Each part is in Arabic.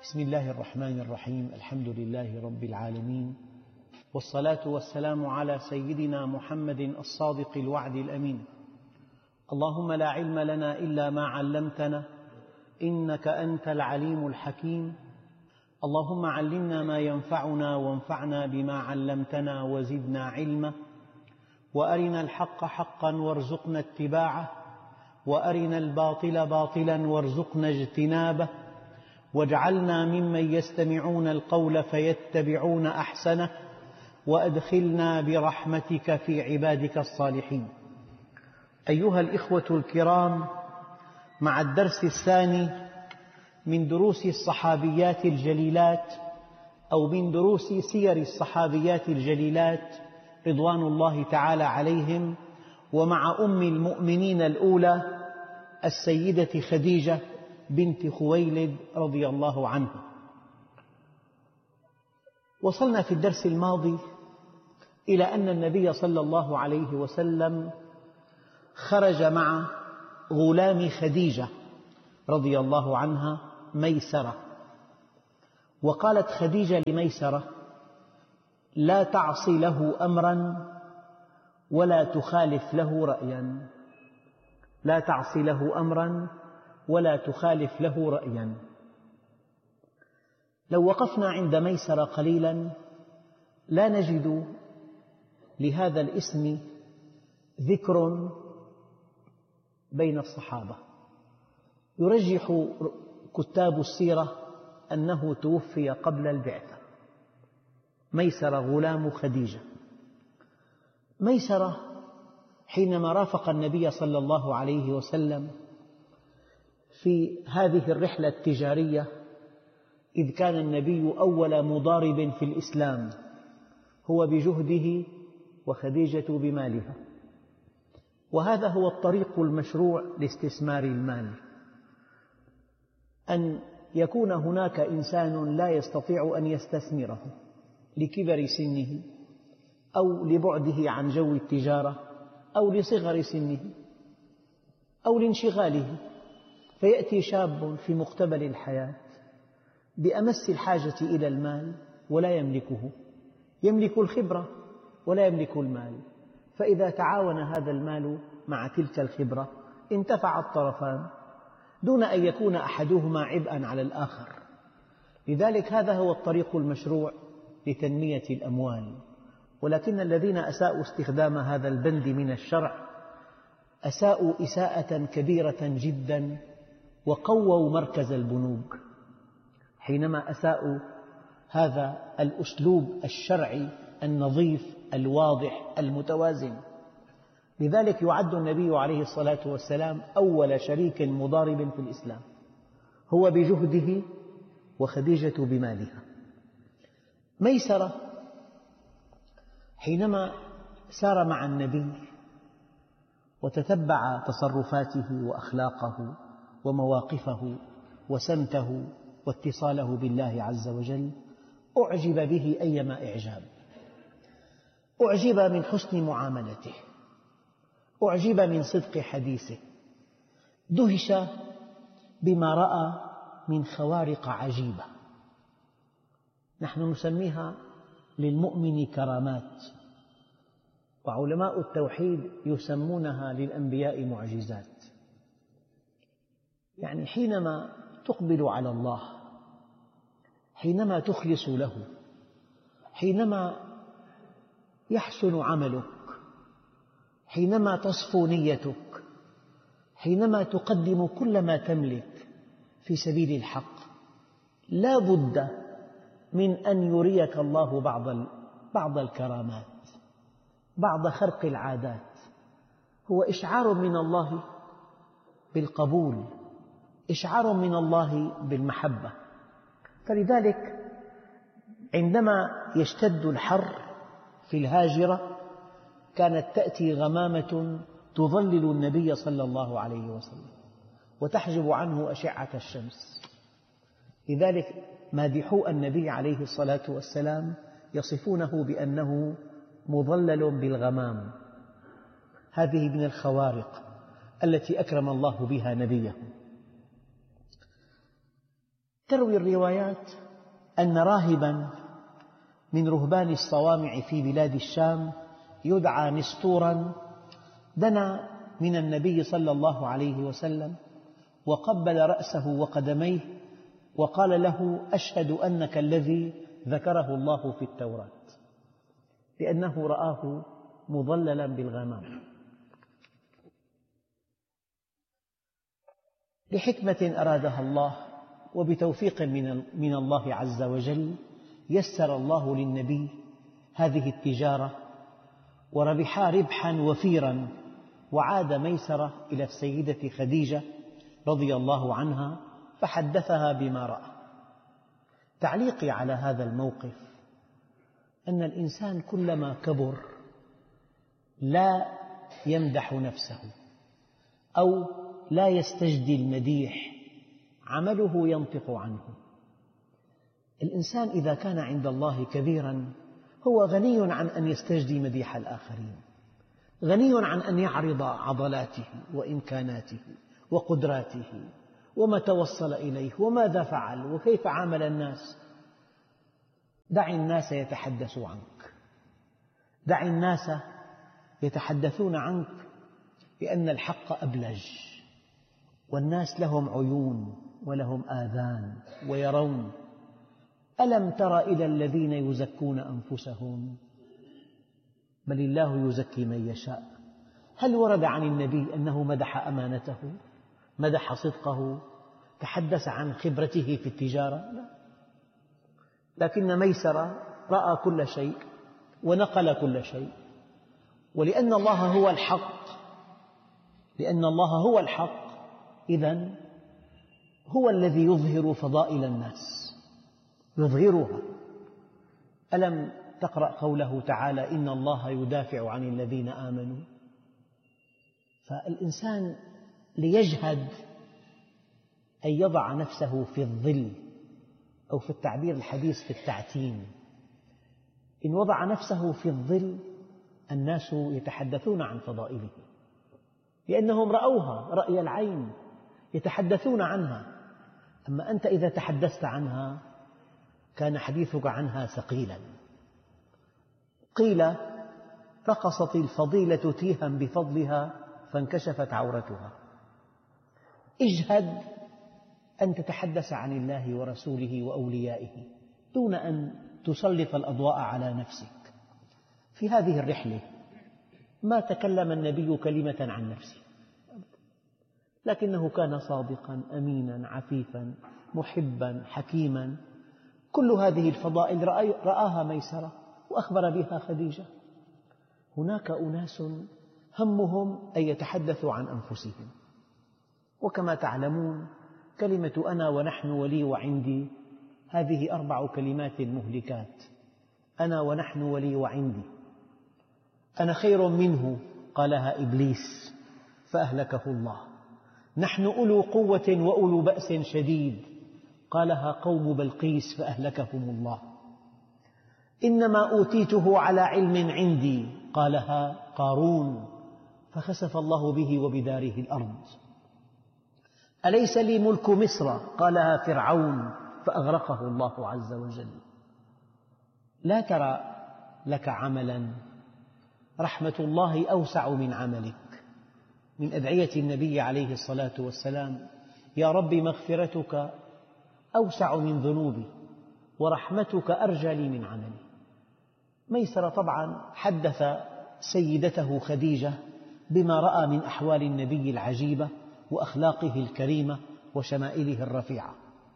بسم الله الرحمن الرحيم. الحمد لله رب العالمين، والصلاة والسلام على سيدنا محمد الصادق الوعد الأمين. اللهم لا علم لنا إلا ما علمتنا إنك أنت العليم الحكيم. اللهم علمنا ما ينفعنا وانفعنا بما علمتنا وزدنا علما، وأرنا الحق حقا وارزقنا اتباعه، وأرنا الباطل باطلا وارزقنا اجتنابه، واجعلنا ممن يستمعون القول فيتبعون أحسنه، وأدخلنا برحمتك في عبادك الصالحين. أيها الإخوة الكرام، مع الدرس الثاني من دروس الصحابيات الجليلات، أو من دروس سير الصحابيات الجليلات رضوان الله تعالى عليهم، ومع أم المؤمنين الأولى السيدة خديجة بنت خويلد رضي الله عنها. وصلنا في الدرس الماضي إلى أن النبي صلى الله عليه وسلم خرج مع غلام خديجة رضي الله عنها ميسرة، وقالت خديجة لميسرة: لا تعصي له أمرا ولا تخالف له رأيا. لا تعصي له أمرا ولا تخالف له رأيا. لو وقفنا عند ميسرة قليلا لا نجد لهذا الاسم ذكر بين الصحابة. يرجح كتاب السيرة أنه توفي قبل البعثة. ميسرة غلام خديجة. ميسرة حينما رافق النبي صلى الله عليه وسلم في هذه الرحلة التجارية، إذ كان النبي أول مضارب في الإسلام، هو بجهده وخديجة بمالها، وهذا هو الطريق المشروع لاستثمار المال، أن يكون هناك إنسان لا يستطيع أن يستثمره لكبر سنه أو لبعده عن جو التجارة أو لصغر سنه أو لانشغاله، فيأتي شاب في مقتبل الحياة بأمس الحاجة إلى المال ولا يملكه، يملك الخبرة ولا يملك المال، فإذا تعاون هذا المال مع تلك الخبرة انتفع الطرفان دون أن يكون أحدهما عبئا على الآخر. لذلك هذا هو الطريق المشروع لتنمية الأموال. ولكن الذين أساءوا استخدام هذا البند من الشرع أساءوا إساءة كبيرة جدا، وقووا مركز البنوك حينما أساءوا هذا الأسلوب الشرعي النظيف الواضح المتوازن. لذلك يعد النبي عليه الصلاة والسلام أول شريك مضارب في الإسلام، هو بجهده وخديجة بمالها. ميسرة حينما سار مع النبي وتتبع تصرفاته وأخلاقه ومواقفه وسمته واتصاله بالله عز وجل، أعجب به أيما إعجاب. أعجب من حسن معاملته، أعجب من صدق حديثه، دهش بما رأى من خوارق عجيبة. نحن نسميها للمؤمن كرامات، وعلماء التوحيد يسمونها للأنبياء معجزات. يعني حينما تقبل على الله، حينما تخلص له، حينما يحسن عملك، حينما تصفو نيتك، حينما تقدم كل ما تملك في سبيل الحق، لا بد من أن يريك الله بعض الكرامات، بعض خرق العادات. هو إشعار من الله بالقبول، إشعار من الله بالمحبة. فلذلك عندما يشتد الحر في الهاجرة كانت تأتي غمامة تظلل النبي صلى الله عليه وسلم وتحجب عنه أشعة الشمس. لذلك مادحو النبي عليه الصلاة والسلام يصفونه بأنه مظلل بالغمام. هذه من الخوارق التي أكرم الله بها نبيه. تروي الروايات أن راهبا من رهبان الصوامع في بلاد الشام يدعى نسطورا دنا من النبي صلى الله عليه وسلم وقبل رأسه وقدميه وقال له: أشهد أنك الذي ذكره الله في التوراة، لأنه رآه مظللا بالغمام. لحكمة أرادها الله وبتوفيق من الله عز وجل يسر الله للنبي هذه التجارة وربحا ربحا وفيرا، وعاد ميسرة إلى السيدة خديجة رضي الله عنها فحدثها بما رأى. تعليقي على هذا الموقف أن الإنسان كلما كبر لا يمدح نفسه أو لا يستجدي المديح، عمله ينطق عنه. الإنسان إذا كان عند الله كبيرا هو غني عن أن يستجدي مديح الآخرين، غني عن أن يعرض عضلاته وإمكاناته وقدراته وما توصل إليه وماذا فعل وكيف عامل الناس. دع الناس يتحدثوا عنك، دع الناس يتحدثون عنك، لأن الحق أبلج، والناس لهم عيون ولهم آذان ويرون. ألم تر إلى الذين يزكون أنفسهم بل الله يزكي من يشاء. هل ورد عن النبي أنه مدح أمانته، مدح صدقه، تحدث عن خبرته في التجارة؟ لا، لكن ميسرة رأى كل شيء ونقل كل شيء. ولأن الله هو الحق، لأن الله هو الحق، إذن هو الذي يظهر فضائل الناس، يظهرها. ألم تقرأ قوله تعالى: إن الله يدافع عن الذين آمنوا؟ فالإنسان ليجهد أن يضع نفسه في الظل، أو في التعبير الحديث في التعتيم. إن وضع نفسه في الظل الناس يتحدثون عن فضائله، لأنهم رأوها رأي العين، يتحدثون عنها. أما أنت إذا تحدثت عنها كان حديثك عنها ثقيلا. قيل: رقصت الفضيلة تيها بفضلها فانكشفت عورتها. اجهد أن تتحدث عن الله ورسوله وأوليائه دون أن تسلط الأضواء على نفسك. في هذه الرحلة ما تكلم النبي كلمة عن نفسه، لكنه كان صادقا أمينا عفيفا محبا حكيما. كل هذه الفضائل رآها ميسرة وأخبر بها خديجة. هناك أناس همهم أن يتحدثوا عن أنفسهم، وكما تعلمون كلمة أنا ونحن ولي وعندي هذه 4 كلمات مهلكات. أنا ونحن ولي وعندي. أنا خير منه قالها إبليس فأهلكه الله. نحن أولو قوة وأولو بأس شديد قالها قوم بلقيس فأهلكهم الله. إنما أوتيته على علم عندي قالها قارون فخسف الله به وبداره الأرض. أليس لي ملك مصر قالها فرعون فأغرقه الله عز وجل. لا ترى لك عملا رحمة الله أوسع من عملك. من أدعية النبي عليه الصلاة والسلام: يا رب مغفرتك أوسع من ذنوبي ورحمتك أرجى لي من عملي. ميسرة طبعا حدث سيدته خديجة بما رأى من أحوال النبي العجيبة وأخلاقه الكريمة وشمائله الرفيعة.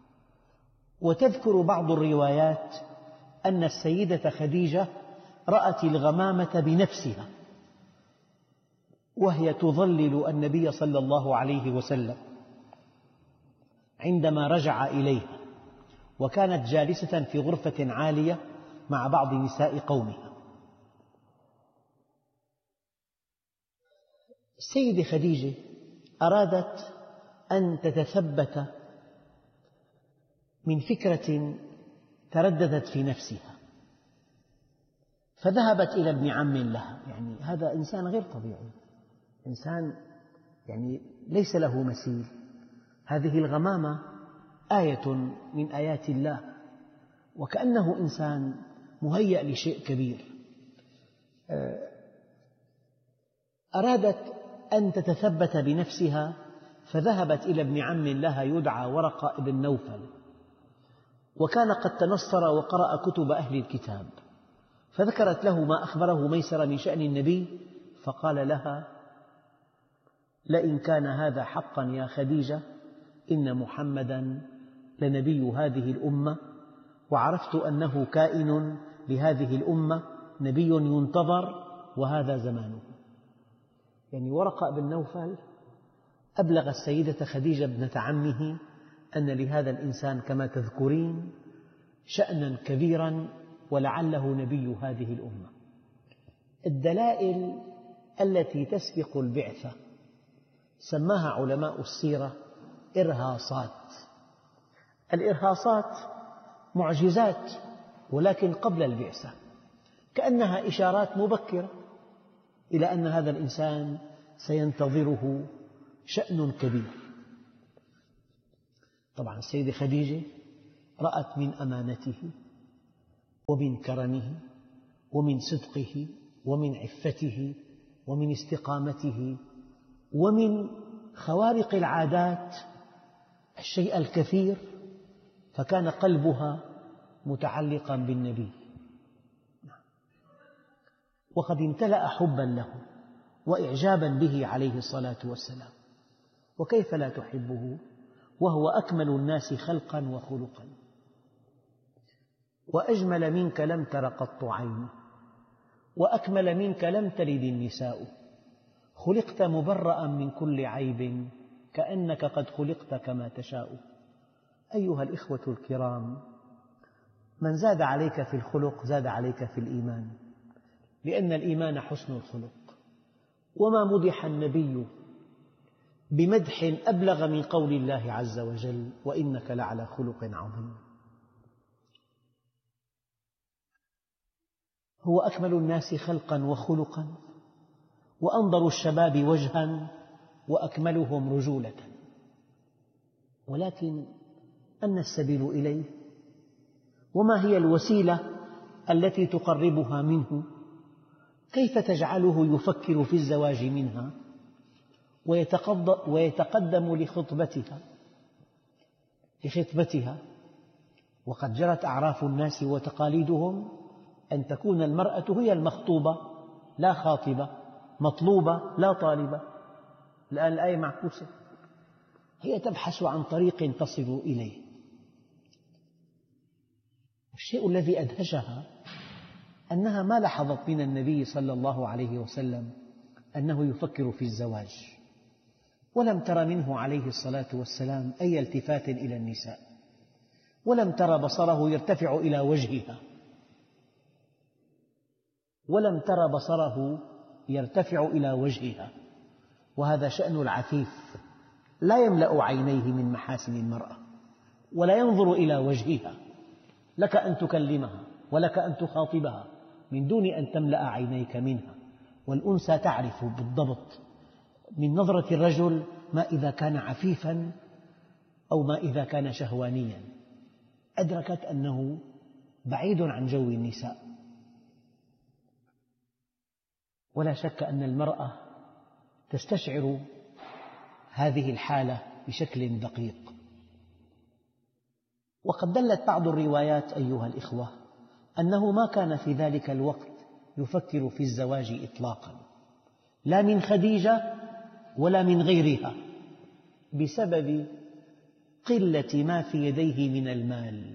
وتذكر بعض الروايات أن السيدة خديجة رأت الغمامة بنفسها وهي تظلل النبي صلى الله عليه وسلم عندما رجع إليها، وكانت جالسة في غرفة عالية مع بعض نساء قومها. السيدة خديجة أرادت أن تتثبت من فكرة ترددت في نفسها، فذهبت إلى ابن عم لها. يعني هذا إنسان غير طبيعي، إنسان يعني ليس له مثيل. هذه الغمامة آية من آيات الله، وكأنه إنسان مهيأ لشيء كبير. أرادت أن تتثبت بنفسها فذهبت إلى ابن عم لها يدعى ورقة بن نوفل، وكان قد تنصر وقرأ كتب أهل الكتاب، فذكرت له ما أخبره ميسرة من شأن النبي، فقال لها: لئن كان هذا حقا يا خديجة إن محمدا لنبي هذه الأمة، وعرفت أنه كائن لهذه الأمة نبي ينتظر وهذا زمانه. يعني ورقة بن نوفل أبلغ السيدة خديجة ابنة عمه أن لهذا الإنسان كما تذكرين شأنا كبيرا ولعله نبي هذه الأمة. الدلائل التي تسبق البعثة سماها علماء السيرة إرهاصات. الإرهاصات معجزات ولكن قبل البعثة، كأنها إشارات مبكرة إلى أن هذا الإنسان سينتظره شأن كبير. طبعا السيدة خديجة رأت من أمانته ومن كرمه ومن صدقه ومن عفته ومن استقامته ومن خوارق العادات الشيء الكثير، فكان قلبها متعلقا بالنبي، وقد امتلأ حبا له وإعجابا به عليه الصلاة والسلام. وكيف لا تحبه وهو أكمل الناس خلقا وخلقا؟ وأجمل منك لم تر قط عيني، وأكمل منك لم تلد النساء، خلقت مبرأ من كل عيب كأنك قد خلقت كما تشاء. أيها الإخوة الكرام، من زاد عليك في الخلق زاد عليك في الإيمان، لأن الإيمان حسن الخلق. وما مدح النبي بمدح أبلغ من قول الله عز وجل: وإنك لعلى خلق عظيم. هو أكمل الناس خلقا وخلقا، وأنظر الشباب وجها، وأكملهم رجولة. ولكن أن السبيل إليه؟ وما هي الوسيلة التي تقربها منه؟ كيف تجعله يفكر في الزواج منها ويتقدم لخطبتها؟ وقد جرت أعراف الناس وتقاليدهم أن تكون المرأة هي المخطوبة لا خاطبة، مطلوبة لا طالبة. الآن الآية معكوسة، هي تبحث عن طريق تصل إليه. الشيء الذي أدهشها أنها ما لاحظت من النبي صلى الله عليه وسلم أنه يفكر في الزواج، ولم تر منه عليه الصلاة والسلام أي التفات إلى النساء، ولم تر بصره يرتفع إلى وجهها، وهذا شأن العفيف، لا يملأ عينيه من محاسن المرأة ولا ينظر إلى وجهها. لك أن تكلمها ولك أن تخاطبها من دون أن تملأ عينيك منها. والأنثى تعرف بالضبط من نظرة الرجل ما إذا كان عفيفا أو ما إذا كان شهوانيا. أدركت أنه بعيد عن جو النساء. ولا شك أن المرأة تستشعر هذه الحالة بشكل دقيق. وقد دلت بعض الروايات أيها الإخوة أنه ما كان في ذلك الوقت يفكر في الزواج إطلاقا، لا من خديجة ولا من غيرها، بسبب قلة ما في يديه من المال،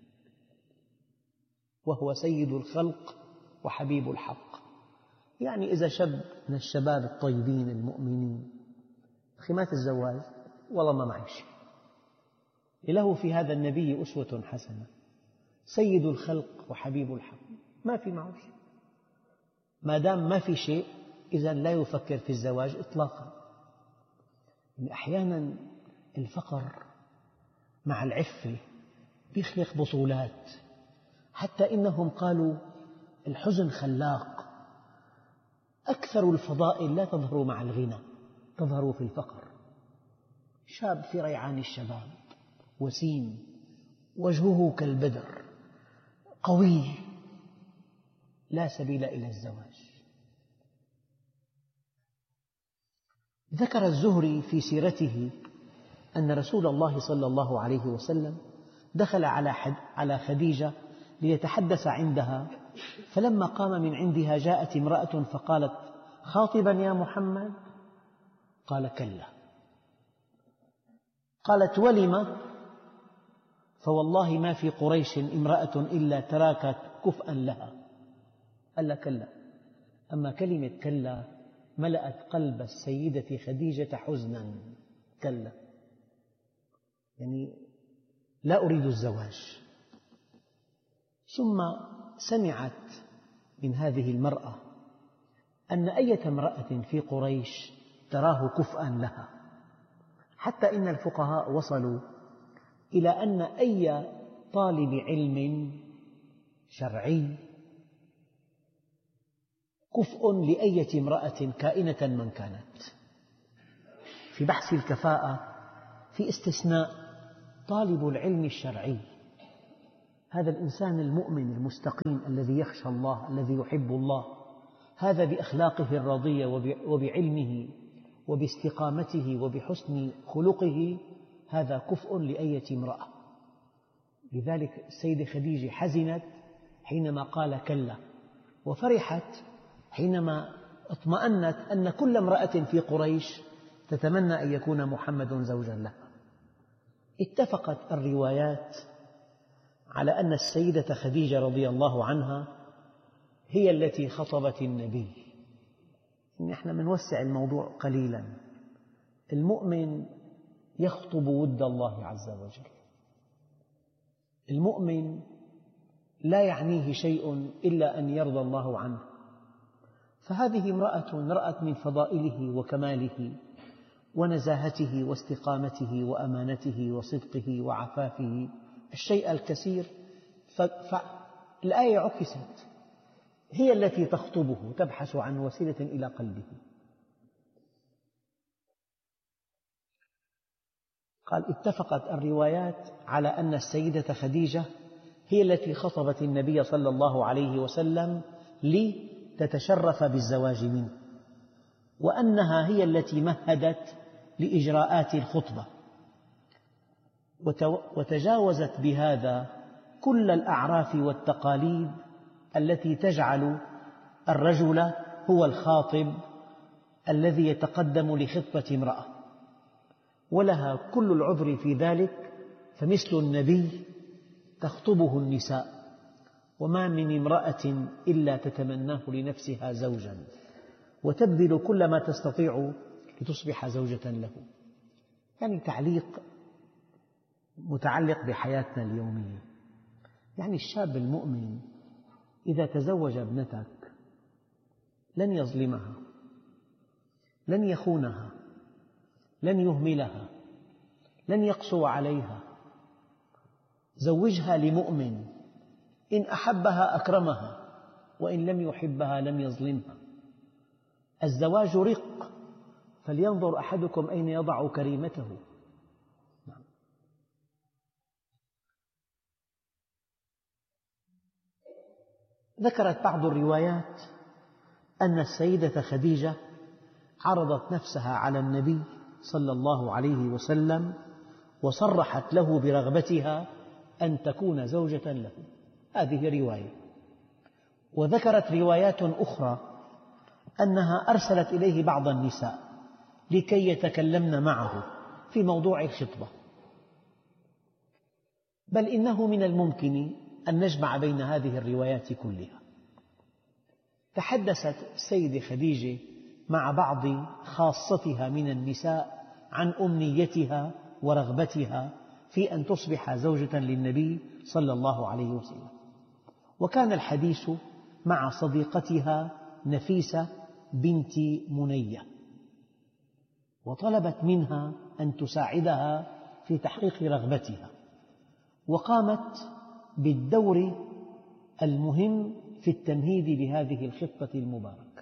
وهو سيد الخلق وحبيب الحق. يعني إذا شاب من الشباب الطيبين المؤمنين أخي ما تتزوج، والله ما معي شيء، له في هذا النبي أسوة حسنة، سيد الخلق وحبيب الحق، ما في معه شيء. ما دام ما في شيء إذن لا يفكر في الزواج إطلاقا. أحيانا الفقر مع العفة يخلق بطولات، حتى إنهم قالوا الحزن خلاق. أكثر الفضائل لا تظهر مع الغنى، تظهر في الفقر. شاب في ريعان الشباب وسيم، وجهه كالبدر، قوي، لا سبيل إلى الزواج. ذكر الزهري في سيرته أن رسول الله صلى الله عليه وسلم دخل على خديجة ليتحدث عندها، فلما قام من عندها جاءت امرأة فقالت: خاطبا يا محمد؟ قال: كلا. قالت: ولم؟ فوالله ما في قريش امرأة إلا تراكت كفءا لها. قال: كلا. أما كلمة كلا ملأت قلب السيدة خديجة حزنا. كلا، يعني لا أريد الزواج. ثم سمعت من هذه المرأة أن أية امرأة في قريش تراه كفءا لها، حتى إن الفقهاء وصلوا إلى أن أي طالب علم شرعي كفء لأية امرأة كائنة من كانت. في بحث الكفاءة في استثناء طالب العلم الشرعي، هذا الإنسان المؤمن المستقيم الذي يخشى الله الذي يحب الله، هذا بأخلاقه الرضية وبعلمه وباستقامته وبحسن خلقه، هذا كفء لأية امرأة. لذلك السيدة خديجة حزنت حينما قال كلا، وفرحت حينما اطمأنت أن كل امرأة في قريش تتمنى أن يكون محمد زوجا لها. اتفقت الروايات على أن السيدة خديجة رضي الله عنها هي التي خطبت النبي. نحن نوسع الموضوع قليلا. المؤمن يخطب ود الله عز وجل، المؤمن لا يعنيه شيء إلا أن يرضى الله عنه. فهذه امرأة رأت من فضائله وكماله ونزاهته واستقامته وأمانته وصدقه وعفافه الشيء الكثير، فالآية عكست، هي التي تخطبه تبحث عن وسيلة إلى قلبه. قال: اتفقت الروايات على أن السيدة خديجة هي التي خطبت النبي صلى الله عليه وسلم لتتشرف بالزواج منه، وأنها هي التي مهدت لإجراءات الخطبة، وتجاوزت بهذا كل الأعراف والتقاليد التي تجعل الرجل هو الخاطب الذي يتقدم لخطبة امرأة، ولها كل العذر في ذلك، فمثل النبي تخطبه النساء، وما من امرأة إلا تتمناه لنفسها زوجا، وتبذل كل ما تستطيع لتصبح زوجة له. يعني تعليق متعلق بحياتنا اليومية. يعني الشاب المؤمن إذا تزوج ابنتك لن يظلمها، لن يخونها، لن يهملها، لن يقسو عليها. زوجها لمؤمن، إن أحبها أكرمها، وإن لم يحبها لم يظلمها. الزواج رق، فلينظر أحدكم أين يضع كريمته. ذكرت بعض الروايات أن السيدة خديجة عرضت نفسها على النبي صلى الله عليه وسلم وصرحت له برغبتها أن تكون زوجة له. هذه رواية. وذكرت روايات أخرى أنها أرسلت إليه بعض النساء لكي يتكلمن معه في موضوع الخطبة. بل إنه من الممكن أن نجمع بين هذه الروايات كلها. تحدثت السيدة خديجة مع بعض خاصتها من النساء عن أمنيتها ورغبتها في أن تصبح زوجة للنبي صلى الله عليه وسلم. وكان الحديث مع صديقتها نفيسة بنت منية، وطلبت منها أن تساعدها في تحقيق رغبتها، وقامت بالدور المهم في التمهيد لهذه الخطة المباركة.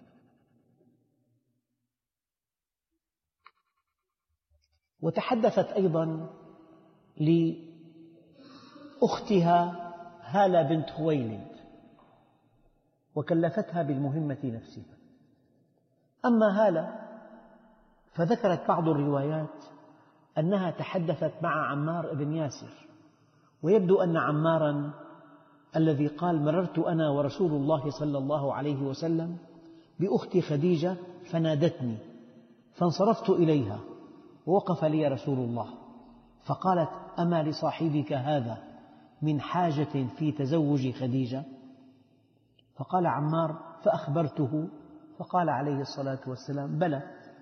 وتحدثت أيضا أختها هالة بنت خويلد وكلفتها بالمهمة نفسها. أما هالة فذكرت بعض الروايات أنها تحدثت مع عمار بن ياسر، ويبدو أن عماراً الذي قال مررت أنا ورسول الله صلى الله عليه وسلم بأختي خديجة فنادتني فانصرفت إليها ووقف لي رسول الله فقالت أما لصاحبك هذا من حاجة في تزوج خديجة؟ فقال عمار فأخبرته فقال عليه الصلاة والسلام بلى.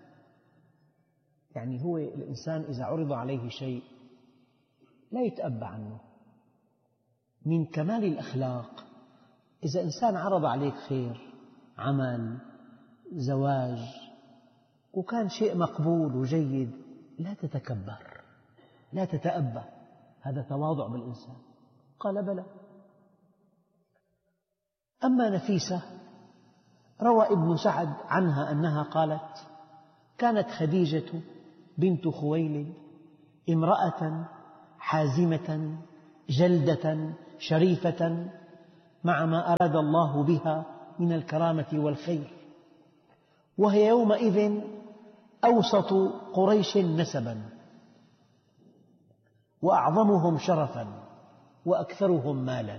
يعني هو الإنسان إذا عرض عليه شيء لا يتأبى عنه. من كمال الأخلاق إذا إنسان عرض عليك خير، عمل، زواج، وكان شيء مقبول وجيد، لا تتكبر، لا تتأبى، هذا تواضع بالإنسان. قال بلى. أما نفيسة روى ابن سعد عنها أنها قالت كانت خديجة بنت خويلد امرأة حازمة جلدة شريفة مع ما أراد الله بها من الكرامة والخير، وهي يومئذ أوسط قريش نسبا وأعظمهم شرفا وأكثرهم مالا،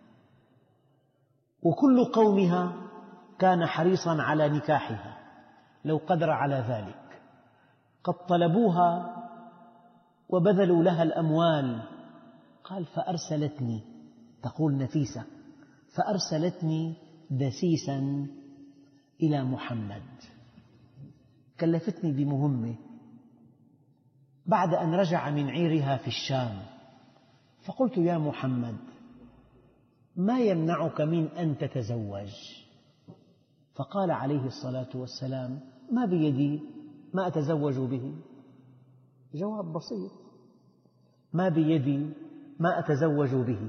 وكل قومها كان حريصا على نكاحها لو قدر على ذلك، قد طلبوها وبذلوا لها الأموال. قال فأرسلتني، تقول نفيسة، فأرسلتني دسيسا إلى محمد، كلفتني بمهمة بعد أن رجع من عيرها في الشام، فقلت يا محمد ما يمنعك من أن تتزوج؟ فقال عليه الصلاة والسلام ما بيدي ما أتزوج به. جواب بسيط، ما بيدي ما أتزوج به.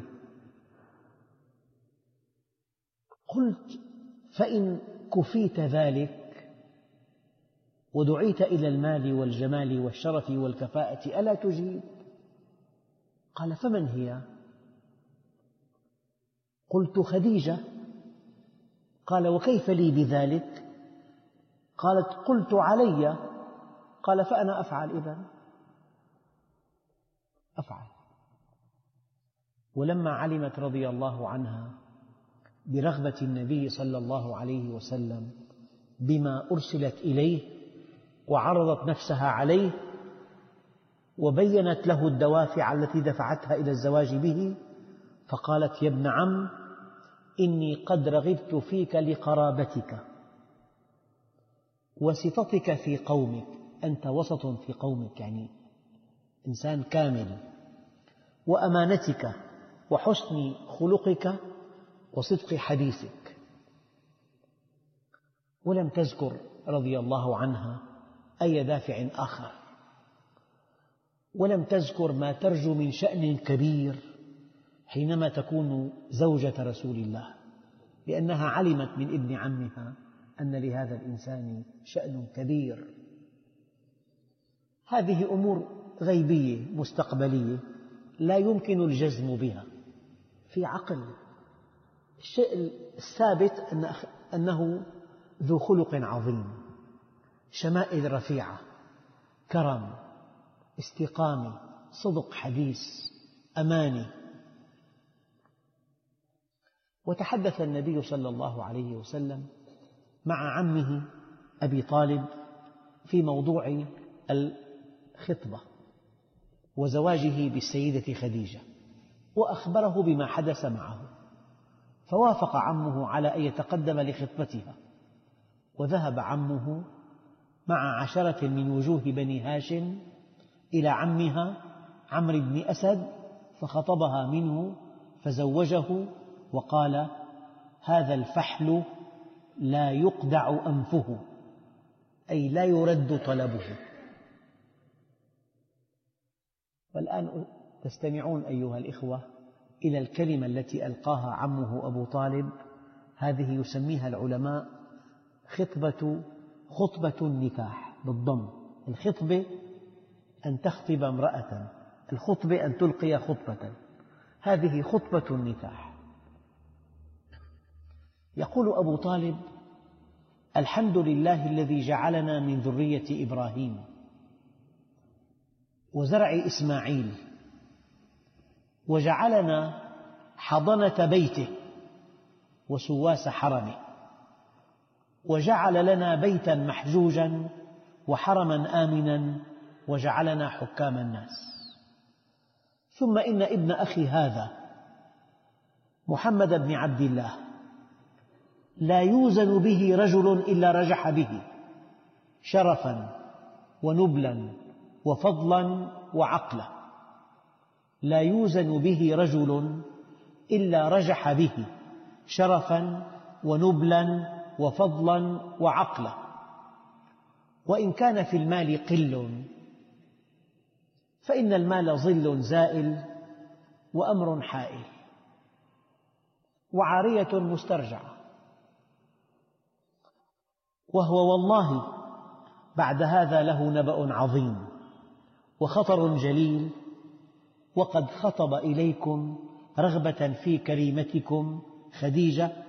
قلت فإن كفيت ذلك ودعيت إلى المال والجمال والشرف والكفاءة ألا تجيب؟ قال فمن هي؟ قلت خديجة. قال وكيف لي بذلك؟ قالت قلت علي. قال فأنا أفعل إذن، أفعل. ولما علمت رضي الله عنها برغبة النبي صلى الله عليه وسلم بما أرسلت إليه وعرضت نفسها عليه وبينت له الدوافع التي دفعتها إلى الزواج به، فقالت يا ابن عم إني قد رغبت فيك لقرابتك وسطتك في قومك، أنت وسط في قومك يعني إنسان كامل، وأمانتك وحسن خلقك وصدق حديثك. ولم تذكر رضي الله عنها أي دافع آخر، ولم تذكر ما ترجو من شأن كبير حينما تكون زوجة رسول الله، لأنها علمت من ابن عمها أن لهذا الإنسان شأن كبير. هذه أمور غيبية مستقبلية لا يمكن الجزم بها في عقل. الشيء الثابت أنه ذو خلق عظيم، شمائل رفيعة، كرم، استقامة، صدق حديث، أمانة. وتحدث النبي صلى الله عليه وسلم مع عمه أبي طالب في موضوع الخطبة وزواجه بالسيدة خديجة، وأخبره بما حدث معه، فوافق عمه على أن يتقدم لخطبتها، وذهب عمه مع 10 من وجوه بني هاشم إلى عمها عمرو بن أسد فخطبها منه فزوجه، وقال هذا الفحل لا يقدع أنفه، أي لا يرد طلبه. والآن تستمعون أيها الإخوة إلى الكلمة التي ألقاها عمه أبو طالب، هذه يسميها العلماء خطبة النكاح بالضم. الخطبة أن تخطب امرأة، الخطبة أن تلقي خطبة. هذه خطبة النكاح. يقول أبو طالب: الحمد لله الذي جعلنا من ذرية إبراهيم وزرع إسماعيل، وجعلنا حضنة بيته وسواس حرمه، وجعل لنا بيتا محجوجا وحرما آمنا، وجعلنا حكام الناس. ثم إن ابن أخي هذا محمد بن عبد الله لا يوزن به رجل إلا رجح به شرفا ونبلا وفضلا وعقلا، لا يوزن به رجل إلا رجح به شرفا ونبلا وفضلا وعقلا. وإن كان في المال قل فإن المال ظل زائل وأمر حائل وعارية مسترجعة. وهو والله بعد هذا له نبأ عظيم وخطر جليل، وقد خطب إليكم رغبة في كريمتكم خديجة